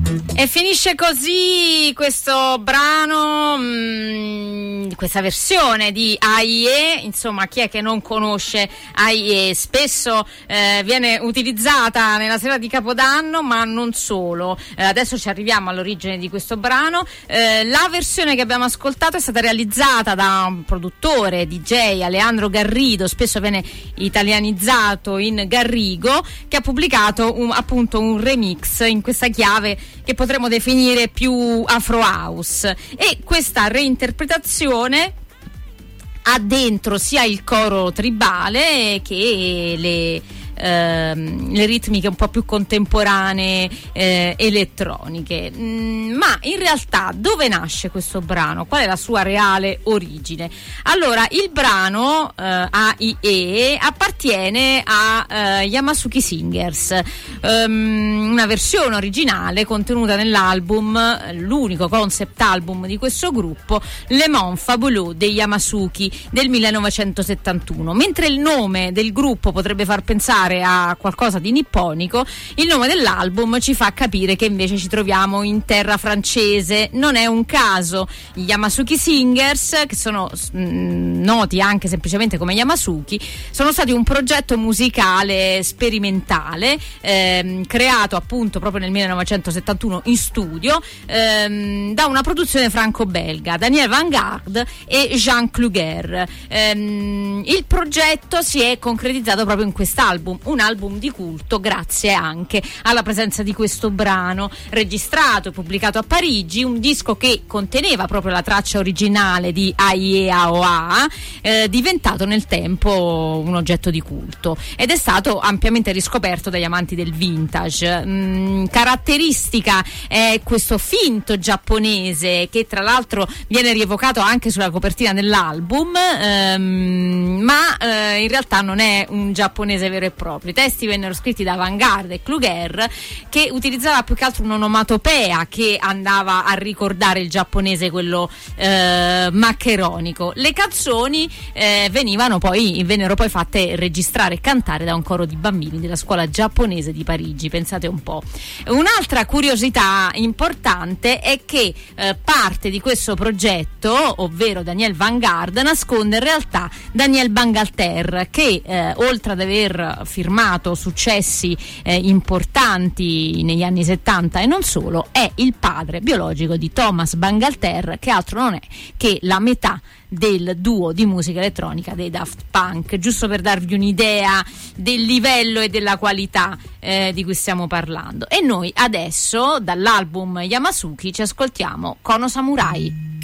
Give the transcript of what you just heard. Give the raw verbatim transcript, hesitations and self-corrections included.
E finisce così questo brano, mh, questa versione di A I E. Insomma, chi è che non conosce A I E? Spesso eh, viene utilizzata nella sera di Capodanno, ma non solo. Eh, adesso ci arriviamo all'origine di questo brano. Eh, la versione che abbiamo ascoltato è stata realizzata da un produttore, D J, Alejandro Garrido, spesso viene italianizzato in Garrigo, che ha pubblicato un, appunto un remix in questa chiave che potremmo definire più afro house, e questa reinterpretazione ha dentro sia il coro tribale che le Ehm, le ritmiche un po' più contemporanee, eh, elettroniche. Mm, ma in realtà dove nasce questo brano? Qual è la sua reale origine? Allora, il brano eh, A I E appartiene a eh, Yamasuki Singers, um, una versione originale contenuta nell'album, l'unico concept album di questo gruppo, Le Monde Fabuleux dei Yamasuki del millenovecentosettantuno. Mentre il nome del gruppo potrebbe far pensare a qualcosa di nipponico, il nome dell'album ci fa capire che invece ci troviamo in terra francese. Non è un caso. Gli Yamasuki Singers, che sono mh, noti anche semplicemente come Yamasuki, sono stati un progetto musicale sperimentale ehm, creato appunto proprio nel millenovecentosettantuno in studio ehm, da una produzione franco-belga, Daniel Vanguard e Jean Kluger. Ehm, il progetto si è concretizzato proprio in quest'album, un album di culto grazie anche alla presenza di questo brano, registrato e pubblicato a Parigi, un disco che conteneva proprio la traccia originale di A I E A O A, eh, diventato nel tempo un oggetto di culto ed è stato ampiamente riscoperto dagli amanti del vintage. Mm, caratteristica è questo finto giapponese che tra l'altro viene rievocato anche sulla copertina dell'album, ehm, ma eh, in realtà non è un giapponese vero e proprio. I testi vennero scritti da Vanguard e Kluger, che utilizzava più che altro un'onomatopea che andava a ricordare il giapponese, quello eh, maccheronico. Le canzoni eh, venivano poi vennero poi fatte registrare e cantare da un coro di bambini della scuola giapponese di Parigi, pensate un po'. Un'altra curiosità importante è che eh, parte di questo progetto, ovvero Daniel Vanguard, nasconde in realtà Daniel Bangalter, che eh, oltre ad aver firmato successi eh, importanti negli anni settanta e non solo, è il padre biologico di Thomas Bangalter, che altro non è che la metà del duo di musica elettronica dei Daft Punk, giusto per darvi un'idea del livello e della qualità eh, di cui stiamo parlando. E noi adesso dall'album Yamasuki ci ascoltiamo Kono Samurai.